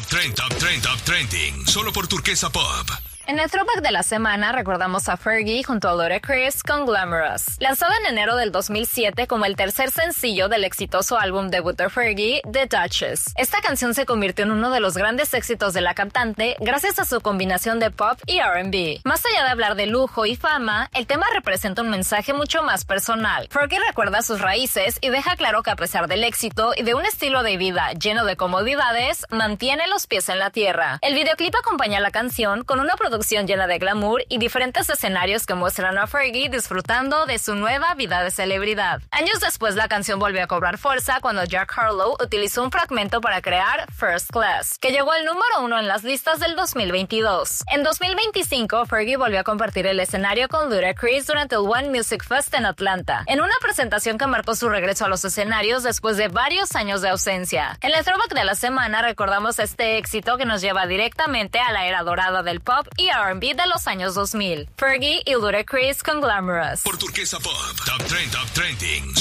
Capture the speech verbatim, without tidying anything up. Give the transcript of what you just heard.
treinta, Top treinta, Top Trending. Solo por Turquesa Pop. En el throwback de la semana recordamos a Fergie junto a Ludacris con Glamorous. Lanzado en enero del dos mil siete como el tercer sencillo del exitoso álbum debut de Fergie, The Duchess. Esta canción se convirtió en uno de los grandes éxitos de la cantante gracias a su combinación de pop y R and B. Más allá de hablar de lujo y fama, el tema representa un mensaje mucho más personal. Fergie recuerda sus raíces y deja claro que a pesar del éxito y de un estilo de vida lleno de comodidades, mantiene los pies en la tierra. El videoclip acompaña la canción con una producción llena de glamour y diferentes escenarios que muestran a Fergie disfrutando de su nueva vida de celebridad. Años después, la canción volvió a cobrar fuerza cuando Jack Harlow utilizó un fragmento para crear First Class, que llegó al número uno en las listas del dos mil veintidós. En dos mil veinticinco, Fergie volvió a compartir el escenario con Ludacris durante el One Music Fest en Atlanta, en una presentación que marcó su regreso a los escenarios después de varios años de ausencia. En el throwback de la semana recordamos este éxito que nos lleva directamente a la era dorada del pop y R and B de los años dos mil. Fergie y Ludacris con Glamorous. Por Turquesa Pop. Top treinta, Top Trending.